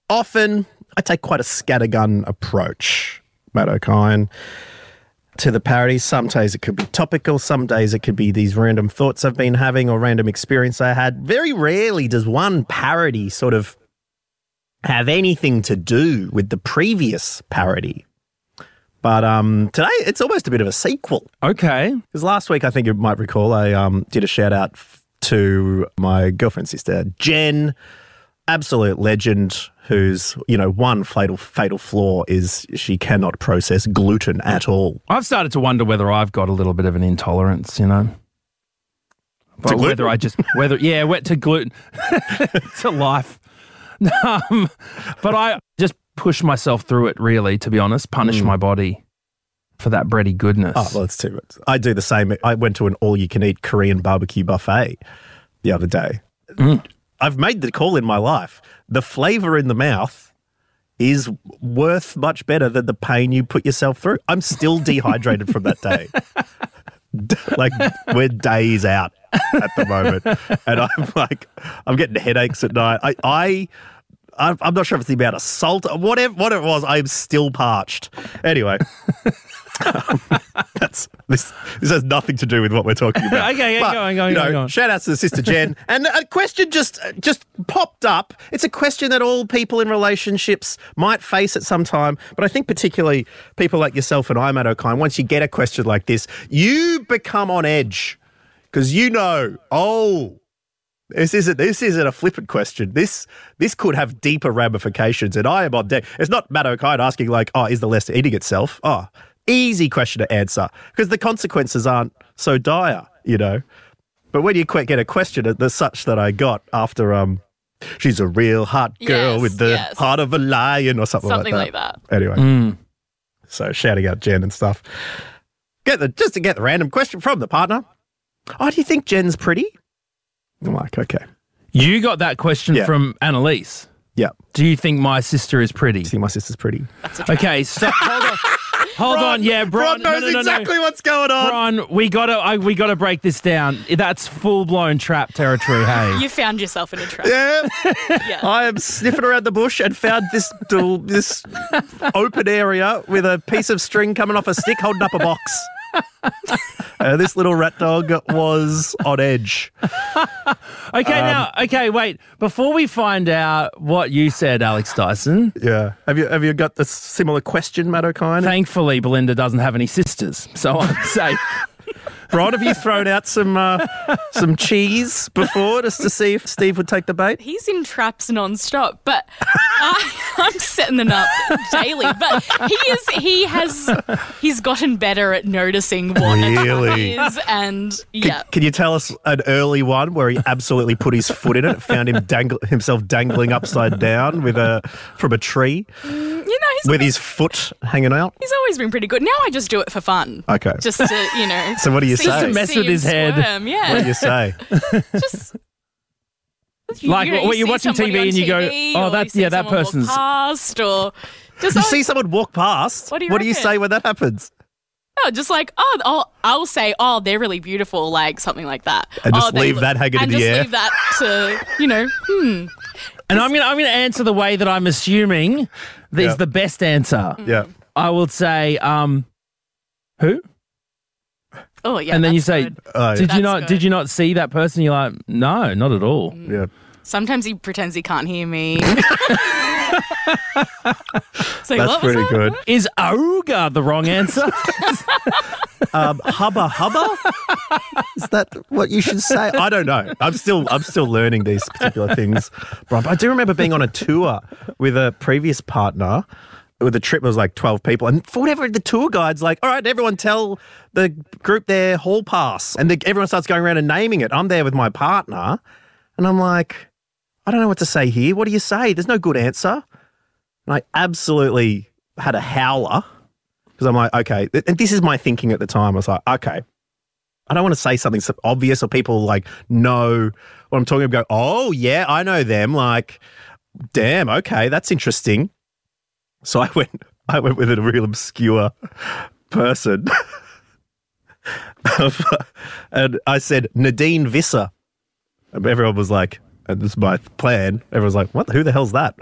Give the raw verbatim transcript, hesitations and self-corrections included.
often I take quite a scattergun approach, Matt O'Kine, to the parodies. Some days it could be topical. Some days it could be these random thoughts I've been having or random experience I had. Very rarely does one parody sort of have anything to do with the previous parody. But um, today it's almost a bit of a sequel. Okay. Because last week, I think you might recall, I um, did a shout out f- to my girlfriend's sister, Jen, absolute legend, whose, you know, one fatal fatal flaw is she cannot process gluten at all. I've started to wonder whether I've got a little bit of an intolerance, you know. But To gluten? whether I just, whether, yeah, wet to gluten, to life. Um, but I just push myself through it, really, to be honest, punish Mm. my body for that bready goodness. Oh, well, it's too much. I do the same. I went to an all-you-can-eat Korean barbecue buffet the other day. Mm. I've made the call in my life. The flavour in the mouth is worth much better than the pain you put yourself through. I'm still dehydrated from that day. Like, we're days out at the moment. And I'm like, I'm getting headaches at night. I, I, I'm I'm not sure if it's the amount of salt, whatever, what it was, I'm still parched. Anyway. um, that's this. This has nothing to do with what we're talking about. Okay, But, go on, go on, you go on, know, go on. shout out to the sister Jen. And a question just just popped up. It's a question that all people in relationships might face at some time, but I think particularly people like yourself and I, Matt O'Kine, once you get a question like this, you become on edge because you know, oh, this isn't this isn't a flippant question. This this could have deeper ramifications, and I am on deck. It's not Matt O'Kine asking like, oh, is the Leicester eating itself? Oh. Easy question to answer because the consequences aren't so dire, you know. But when you quite get a question, the such that I got after um, she's a real hot girl Yes, with the yes. heart of a lion or something, Something like like that. Anyway, Mm. so shouting out Jen and stuff. Get the just to get the random question from the partner. Oh, do you think Jen's pretty? I'm like, okay, You got that question Yeah. from Annalise. yeah. Do you think my sister is pretty? Do you think my sister's pretty? That's a trap. Okay, stop. Hold on. Hold on. Yeah, Bron. Bron knows no, no, no, exactly no. what's going on. Bron, we gotta, I, we gotta break this down. That's full blown trap territory. Hey. You found yourself in a trap. Yeah. Yeah. I am sniffing around the bush and found this del- this open area with a piece of string coming off a stick holding up a box. Uh, this little rat dog was on edge. Okay, Um, now, okay, wait. Before we find out what you said, Alex Dyson, Yeah. Have you have you got this similar question, Matt O'Kine? thankfully Belinda doesn't have any sisters, so I'm safe. Ron, have you thrown out some uh, some cheese before just to see if Steve would take the bait? He's in traps non-stop, but I, I'm setting them up daily. But he is, he has, he's gotten better at noticing what Really? a trap is, and Can, yeah, can you tell us an early one where he absolutely put his foot in it, found him dangle, himself dangling upside down with a from a tree you know, he's with his foot hanging out? he's always been pretty good. Now I just do it for fun. Okay. Just to, you know. So what do you see- say? Just to mess see with him his head. squirm, yeah. What do you say? Just you, Like, you know, what, you you're see watching T V somebody on and you go, T V, oh, or that's- you see yeah, that someone walk person's- past, or just You oh, see someone walk past. What do you you reckon? say when that happens? no, just like oh, I'll, I'll say oh, they're really beautiful, like something like that, And just oh, they leave look- that hanging in and the just air? leave that to you know, hmm. And I'm gonna, I'm gonna answer the way that I'm assuming is Yeah. the best answer. Yeah. I will say, um, who? Oh yeah, and then you that's say, good. Oh, yeah. did you That's not? good. Did you not see that person? You're like, no, not at all. Yeah. Sometimes he pretends he can't hear me. so That's what was pretty that? good. Is Auga the wrong answer? Um, hubba hubba? Is that what you should say? I don't know. I'm still I'm still learning these particular things. But I do remember being on a tour with a previous partner. With the trip, it was like twelve people. And for whatever, the tour guide's like, all right, everyone tell the group their hall pass. And the, everyone starts going around and naming it. I'm there with my partner. And I'm like, I don't know what to say here. What do you say? There's no good answer. And I absolutely had a howler because I'm like, okay. And this is my thinking at the time. I was like, okay, I don't want to say something so obvious or people like know what I'm talking about. Go, oh, yeah, I know them. Like, damn, okay, that's interesting. So I went I went with a real obscure person. And I said, Nadine Visser. And everyone was like, and this is my plan. Everyone was like, what? Who the hell's that?